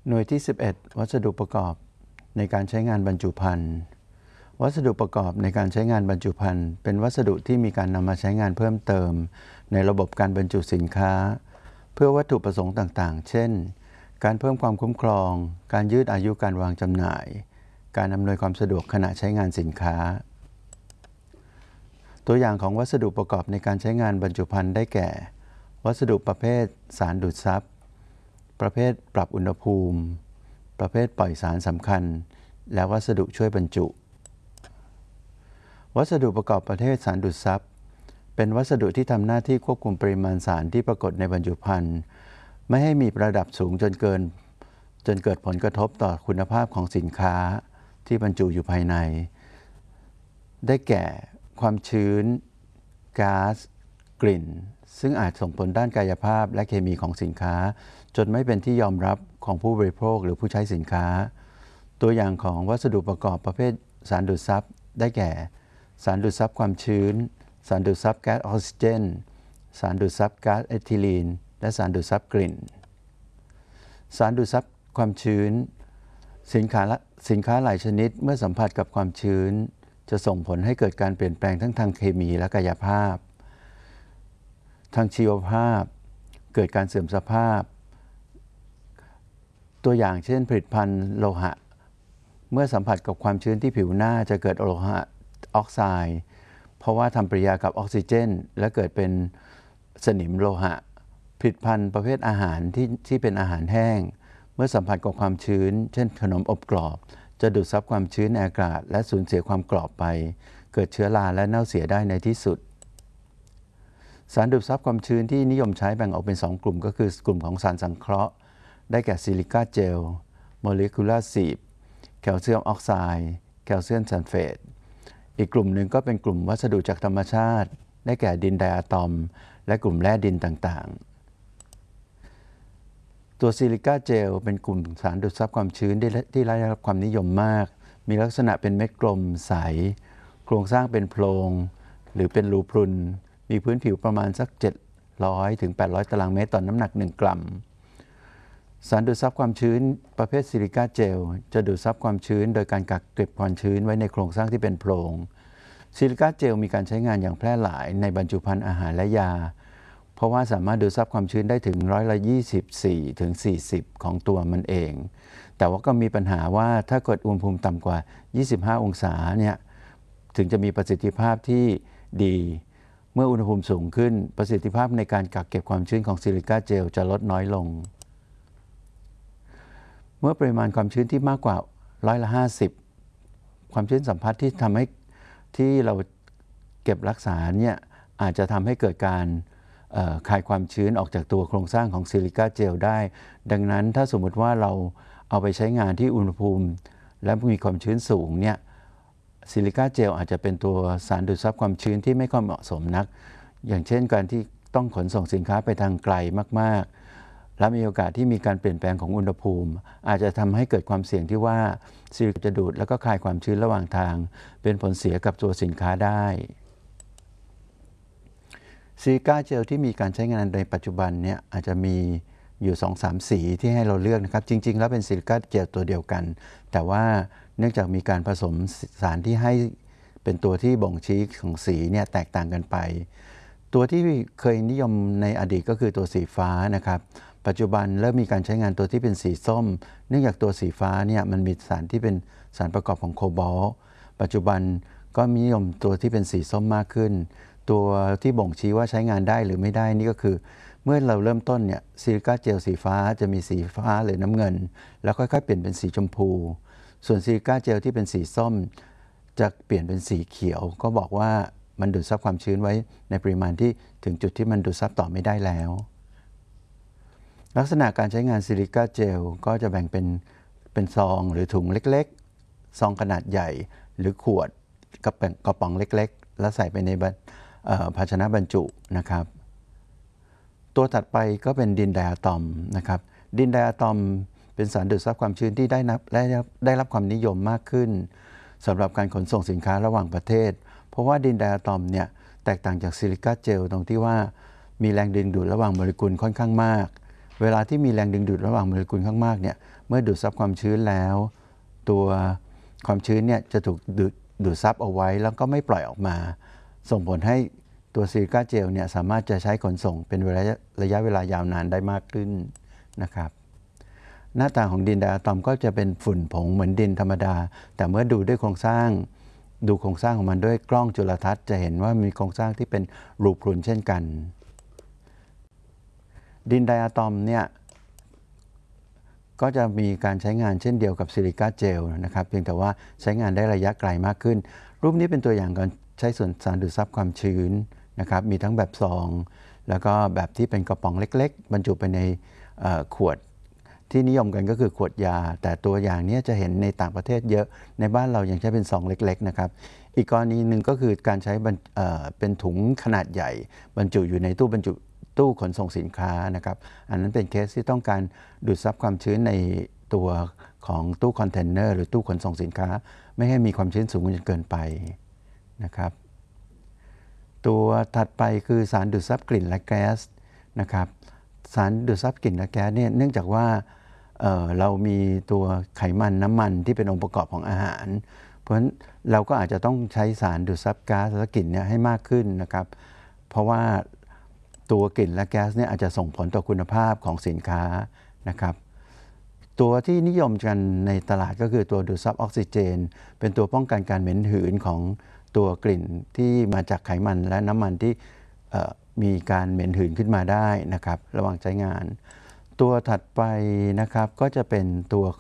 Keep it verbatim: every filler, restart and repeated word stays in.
หน่วยที่สิบเอ็ดวัสดุประกอบในการใช้งานบรรจุภัณฑ์วัสดุประกอบในการใช้งานบรรจุภัณฑ์เป็นวัสดุที่มีการนำมาใช้งานเพิ่มเติมในระบบการบรรจุสินค้าเพื่อวัตถุประสงค์ต่างๆเช่นการเพิ่มความคุ้มครองการยืดอายุการวางจำหน่ายการอำนวยความสะดวกขณะใช้งานสินค้าตัวอย่างของวัสดุประกอบในการใช้งานบรรจุภัณฑ์ได้แก่วัสดุประเภทสารดูดซับประเภทปรับอุณหภูมิประเภทปล่อยสารสำคัญและวัสดุช่วยบรรจุวัสดุประกอบประเภทสารดูดซับเป็นวัสดุที่ทำหน้าที่ควบคุมปริมาณสารที่ปรากฏในบรรจุภัณฑ์ไม่ให้มีระดับสูงจนเกินจนเกิดผลกระทบต่อคุณภาพของสินค้าที่บรรจุอยู่ภายในได้แก่ความชื้นก๊าซกลิ่นซึ่งอาจส่งผลด้านกายภาพและเคมีของสินค้าจนไม่เป็นที่ยอมรับของผู้บริโภคหรือผู้ใช้สินค้าตัวอย่างของวัสดุประกอบประเภทสารดูดซับได้แก่สารดูดซับความชื้นสารดูดซับแก๊สออกซิเจนสารดูดซับก๊าซเอทิลีนและสารดูดซับกลิ่นสารดูดซับความชื้นสินค้าสินค้าหลายชนิดเมื่อสัมผัสกับความชื้นจะส่งผลให้เกิดการเปลี่ยนแปลงทั้งทางเคมีและกายภาพทางชีวภาพเกิดการเสื่อมสภาพตัวอย่างเช่นผลิตภัณฑ์โลหะเมื่อสัมผัสกับความชื้นที่ผิวหน้าจะเกิดโลหะออกไซด์เพราะว่าทำปฏิกิริยากับออกซิเจนและเกิดเป็นสนิมโลหะผลิตภัณฑ์ประเภทอาหารที่ที่เป็นอาหารแห้งเมื่อสัมผัสกับความชื้นเช่นขนมอบกรอบจะดูดซับความชื้นในอากาศและสูญเสียความกรอบไปเกิดเชื้อราและเน่าเสียได้ในที่สุดสารดูดซับความชื้นที่นิยมใช้แบ่งออกเป็นสองกลุ่มก็คือกลุ่มของสารสังเคราะห์ได้แก่ซิลิก้าเจลโมเลกุลาร์ซีฟแคลเซียมออกไซด์แคลเซียมซัลเฟตอีกกลุ่มหนึ่งก็เป็นกลุ่มวัสดุจากธรรมชาติได้แก่ดินไดอะตอมและกลุ่มแร่ดินต่างๆตัวซิลิก้าเจลเป็นกลุ่มสารดูดซับความชื้นที่ได้รับความนิยมมากมีลักษณะเป็นเม็ดกลมใสโครงสร้างเป็นโพรงหรือเป็นรูพรุนมีพื้นผิวประมาณสักเจ็ดร้อยถึงแปดร้อยตารางเมตรต่อน้ำหนักหนึ่งกรัมสารดูดซับความชื้นประเภทซิลิก้าเจลจะดูดซับความชื้นโดยการกักเก็บความชื้นไว้ในโครงสร้างที่เป็นโพรงซิลิก้าเจลมีการใช้งานอย่างแพร่หลายในบรรจุภัณฑ์อาหารและยาเพราะว่าสามารถดูดซับความชื้นได้ถึงร้อยละยี่สิบสี่ถึงสี่สิบของตัวมันเองแต่ว่าก็มีปัญหาว่าถ้าเกิดอุณหภูมิต่ำกว่ายี่สิบห้าองศาเนี่ยถึงจะมีประสิทธิภาพที่ดีเมื่ออุณหภูมิสูงขึ้นประสิทธิภาพในการกักเก็บความชื้นของซิลิก้าเจลจะลดน้อยลงเมื่อปริมาณความชื้นที่มากกว่าร้อยละห้าสิบความชื้นสัมผัสที่ทำให้ที่เราเก็บรักษาเนี่ยอาจจะทำให้เกิดการคายความชื้นออกจากตัวโครงสร้างของซิลิก้าเจลได้ดังนั้นถ้าสมมุติว่าเราเอาไปใช้งานที่อุณหภูมิและมีความชื้นสูงเนี่ยซิลิก้าเจลอาจจะเป็นตัวสารดูดซับความชื้นที่ไม่ค่อยเหมาะสมนักอย่างเช่นการที่ต้องขนส่งสินค้าไปทางไกลมากๆและมีโอกาสที่มีการเปลี่ยนแปลงของอุณหภูมิอาจจะทำให้เกิดความเสี่ยงที่ว่าซิลิก้าจะดูดแล้วก็คายความชื้นระหว่างทางเป็นผลเสียกับตัวสินค้าได้ซิลิก้าเจลที่มีการใช้งานในปัจจุบันเนี่ยอาจจะมีอยู่ สองถึงสาม สีที่ให้เราเลือกนะครับจริงๆแล้วเป็นซิลิก้าเจลตัวเดียวกันแต่ว่าเนื่องจากมีการผสมสารที่ให้เป็นตัวที่บ่งชี้ของสีเนี่ยแตกต่างกันไปตัวที่เคยนิยมในอดีตก็คือตัวสีฟ้านะครับปัจจุบันเริ่มมีการใช้งานตัวที่เป็นสีส้มเนื่องจากตัวสีฟ้าเนี่ยมันมีสารที่เป็นสารประกอบของโคบอลต์ปัจจุบันก็มีนิยมตัวที่เป็นสีส้มมากขึ้นตัวที่บ่งชี้ว่าใช้งานได้หรือไม่ได้นี่ก็คือเมื่อเราเริ่มต้นเนี่ยซิลิก้าเจลสีฟ้าจะมีสีฟ้าหรือน้ำเงินแล้วค่อยๆเปลี่ยนเป็นสีชมพูส่วนซิลิก้าเจลที่เป็นสีส้มจะเปลี่ยนเป็นสีเขียวก็บอกว่ามันดูดซับความชื้นไว้ในปริมาณที่ถึงจุดที่มันดูดซับต่อไม่ได้แล้วลักษณะการใช้งานซิลิก้าเจลก็จะแบ่งเป็นเป็นซองหรือถุงเล็กๆซองขนาดใหญ่หรือขวดกระป๋องกระป๋องเล็กๆแล้วใส่ไปในภาชนะบรรจุนะครับตัวถัดไปก็เป็นดินไดอะตอมนะครับดินไดอะตอมเป็นสารดูดซับความชื้นที่ได้นับและได้รับความนิยมมากขึ้นสำหรับการขนส่งสินค้าระหว่างประเทศเพราะว่าดินไดอะตอมเนี่ยแตกต่างจากซิลิก้าเจลตรงที่ว่ามีแรงดึงดูดระหว่างโมเลกุลค่อนข้างมากเวลาที่มีแรงดึงดูดระหว่างโมเลกุลข้างมากเนี่ยเมื่อดูดซับความชื้นแล้วตัวความชื้นเนี่ยจะถูกดูดดูดซับเอาไว้แล้วก็ไม่ปล่อยออกมาส่งผลให้ตัวซิลิก้าเจลเนี่ยสามารถจะใช้ขนส่งเป็นระยะระยะเวลายาวนานได้มากขึ้นนะครับหน้าตาของดินไดอะตอมก็จะเป็นฝุ่นผงเหมือนดินธรรมดาแต่เมื่อดูด้วยโครงสร้างดูโครงสร้างของมันด้วยกล้องจุลทรรศน์จะเห็นว่ามีโครงสร้างที่เป็นรูพรุนเช่นกันดินไดอะตอมเนี่ยก็จะมีการใช้งานเช่นเดียวกับซิลิก้าเจลนะครับเพียงแต่ว่าใช้งานได้ระยะไกลมากขึ้นรูปนี้เป็นตัวอย่างการใช้ส่วนสารดูดซับความชื้นนะครับมีทั้งแบบซองแล้วก็แบบที่เป็นกระป๋องเล็กๆบรรจุไปในขวดที่นิยมกันก็คือขวดยาแต่ตัวอย่างนี้จะเห็นในต่างประเทศเยอะในบ้านเรายังใช้เป็นซองเล็กๆนะครับอีกกรณีหนึ่งก็คือการใช้เป็นถุงขนาดใหญ่บรรจุอยู่ในตู้บรรจุตู้ขนส่งสินค้านะครับอันนั้นเป็นเคสที่ต้องการดูดซับความชื้นในตัวของตู้คอนเทนเนอร์หรือตู้ขนส่งสินค้าไม่ให้มีความชื้นสูงจนเกินไปนะครับตัวถัดไปคือสารดูดซับกลิ่นและแก๊สนะครับสารดูดซับกลิ่นและแก๊สเนี่ยเนื่องจากว่าเอ่อเรามีตัวไขมันน้ำมันที่เป็นองค์ประกอบของอาหารเพราะฉะนั้นเราก็อาจจะต้องใช้สารดูดซับก๊าซและกลิ่นเนี่ยให้มากขึ้นนะครับเพราะว่าตัวกลิ่นและแก๊สเนี่ยอาจจะส่งผลต่อคุณภาพของสินค้านะครับตัวที่นิยมกันในตลาดก็คือตัวดูดซับออกซิเจนเป็นตัวป้องกันการเหม็นหืนของตัวกลิ่นที่มาจากไขมันและน้ำมันที่มีการเหม็นหืนขึ้นมาได้นะครับระหว่างใช้งานตัวถัดไปนะครับก็จะเป็นตัว